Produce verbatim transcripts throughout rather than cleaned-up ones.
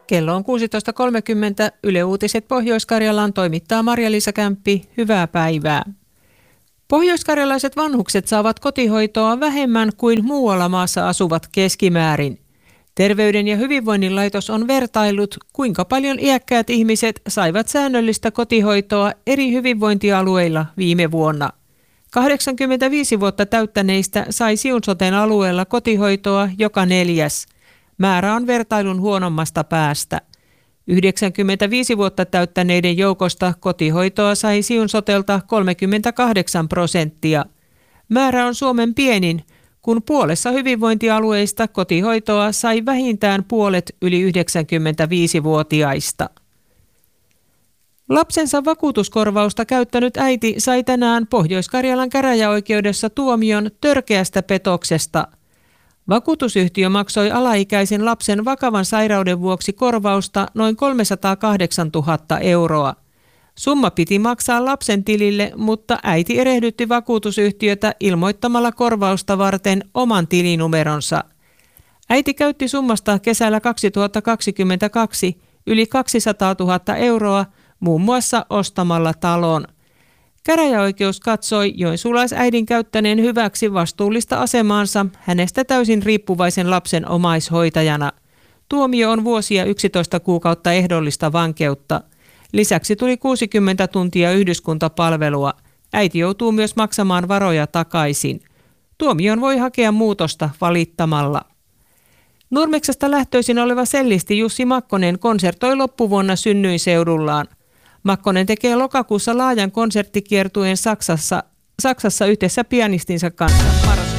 Kello on kuusitoista kolmekymmentä. Yle Uutiset Pohjois-Karjalaan toimittaa Marja-Liisa Kämppi. Hyvää päivää. Pohjois-karjalaiset vanhukset saavat kotihoitoa vähemmän kuin muualla maassa asuvat keskimäärin. Terveyden ja hyvinvoinnin laitos on vertaillut, kuinka paljon iäkkäät ihmiset saivat säännöllistä kotihoitoa eri hyvinvointialueilla viime vuonna. kahdeksankymmentäviisi vuotta täyttäneistä sai Siun soten alueella kotihoitoa joka neljäs. Määrä on vertailun huonommasta päästä. yhdeksänkymmentäviisi vuotta täyttäneiden joukosta kotihoitoa sai Siun sotelta kolmekymmentäkahdeksan prosenttia. Määrä on Suomen pienin, kun puolessa hyvinvointialueista kotihoitoa sai vähintään puolet yli yhdeksänkymmentäviisivuotiaista. Lapsensa vakuutuskorvausta käyttänyt äiti sai tänään Pohjois-Karjalan käräjäoikeudessa tuomion törkeästä petoksesta. Vakuutusyhtiö maksoi alaikäisen lapsen vakavan sairauden vuoksi korvausta noin kolmesataakahdeksantuhatta euroa. Summa piti maksaa lapsen tilille, mutta äiti erehdytti vakuutusyhtiötä ilmoittamalla korvausta varten oman tilinumeronsa. Äiti käytti summasta kesällä kaksituhattakaksikymmentäkaksi yli kaksisataatuhatta euroa muun muassa ostamalla talon. Käräjäoikeus katsoi joensuulaisäidin käyttäneen hyväksi vastuullista asemaansa hänestä täysin riippuvaisen lapsen omaishoitajana. Tuomio on vuosia yksitoista kuukautta ehdollista vankeutta. Lisäksi tuli kuusikymmentä tuntia yhdyskuntapalvelua. Äiti joutuu myös maksamaan varoja takaisin. Tuomion voi hakea muutosta valittamalla. Nurmeksesta lähtöisin oleva sellisti Jussi Makkonen konsertoi loppuvuonna synnyinseudullaan. Makkonen tekee lokakuussa laajan konserttikiertueen Saksassa, Saksassa yhdessä pianistinsa kanssa. Maros.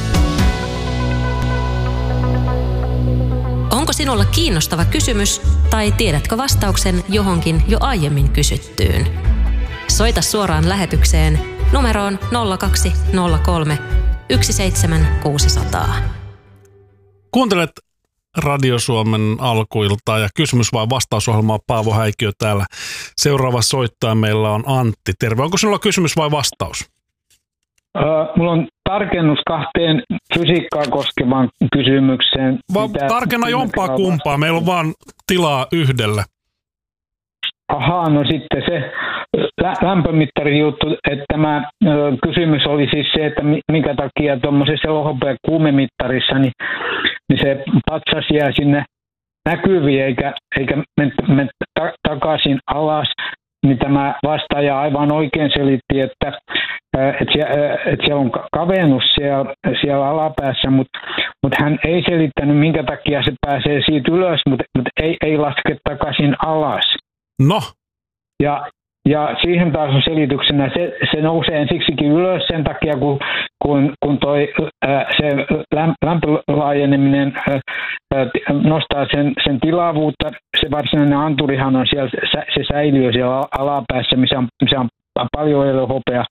Onko sinulla kiinnostava kysymys tai tiedätkö vastauksen johonkin jo aiemmin kysyttyyn? Soita suoraan lähetykseen numeroon nolla kaksi nolla kolme yksi seitsemän kuusi nolla nolla. Kuuntelet Radio Suomen alkuiltaa ja kysymys vai vastausohjelmaa. Paavo Häikiö täällä. Seuraava soittaja meillä on Antti. Terve. Onko sinulla kysymys vai vastaus? Uh, mulla on tarkennus kahteen fysiikkaa koskevaan kysymykseen. Va- tarkenna jompaa kumpaa. Meillä on vaan tilaa yhdelle. Ahaa, no sitten se lä- lämpömittari juttu, että tämä ö, kysymys oli siis se, että minkä takia tuommoisessa elohopea kuumemittarissa niin, niin se patsas jää sinne näkyviin eikä, eikä mene men ta- takaisin alas. Niin tämä vastaaja aivan oikein selitti, että, että, siellä, että siellä on kavennus siellä, siellä alapäässä, mutta, mutta hän ei selittänyt, minkä takia se pääsee siitä ylös, mutta, mutta ei, ei laske takaisin alas. No. Ja, ja siihen taas on selityksenä, se, se nousee ensiksikin ylös sen takia, kun, kun, kun toi, ää, se lämpölaajeneminen ää, nostaa sen, sen tilavuutta. Se varsinainen anturihan on siellä, se säiliö siellä alapäässä, missä on, missä on paljon elohopea.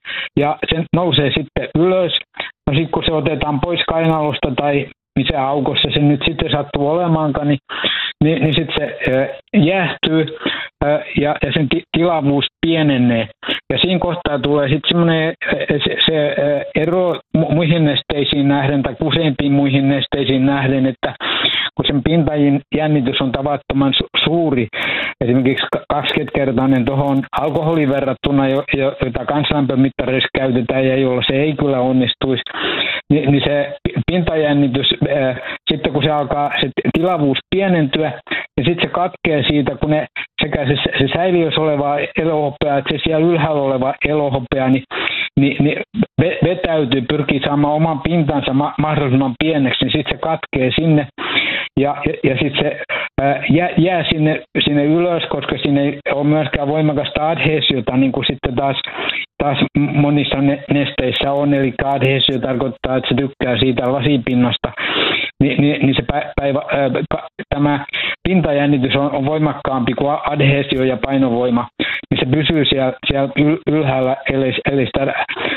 Ja se nousee sitten ylös. No sitten kun se otetaan pois kainalosta tai missä aukossa se nyt sitten sattuu olemaankaan, niin, niin, niin sitten se ää, jäähtyy ää, ja, ja sen ti- tilavuus pienenee. Ja siinä kohtaa tulee sitten semmoinen se, se ää, ero muihin nesteisiin nähden tai useimpiin muihin nesteisiin nähden, että kun sen pintajännitys on tavattoman su- suuri, esimerkiksi kaksikymmentäkertainen tuohon alkoholin verrattuna, jota kansanlämpömittareissa käytetään ja jolla se ei kyllä onnistuisi, niin, niin se pintajännitys, ää, sitten kun se alkaa se tilavuus pienentyä, ja sitten se katkee siitä, kun ne, sekä se, se säiliössä oleva elohopea, että se siellä ylhäällä oleva elohopea, niin, niin, niin vetäytyy, pyrkii saamaan oman pintansa ma- mahdollisimman pieneksi, niin sitten se katkee sinne, ja, ja, ja sitten se ää, jää, jää sinne, sinne ylös, koska siinä ei ole myöskään voimakasta adhesiota, niin kuin sitten taas, taas monissa nesteissä on, eli adhesio tarkoittaa, että se tykkää siitä lasipinnasta, Ni, niin, niin se päivä, ää, tämä pintajännitys on, on voimakkaampi kuin adhesio ja painovoima, niin se pysyy siellä, siellä ylhäällä, eli, eli sitä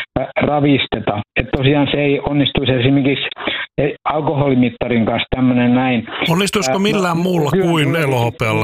ravisteta. Että tosiaan se ei onnistuisi esimerkiksi alkoholimittarin kanssa tämmöinen näin. Onnistuisiko millään no, muulla kuin elohopealla?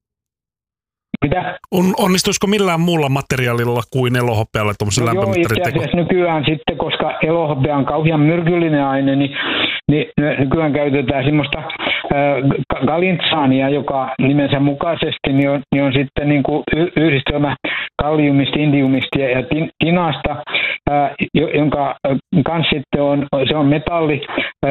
Mitä? On, onnistuisiko millään muulla materiaalilla kuin elohopealla tuommoisen no lämpömittarin teko? Joo, itse asiassa nykyään sitten, koska elohopea on kauhean myrkyllinen aine, niin, niin nykyään käytetään semmoista galintsaania, joka nimensä mukaisesti niin on, niin on sitten niin kuin yhdistelmä kalliumista, indiumista ja tinasta, jonka kanssa sitten on, se on metalli,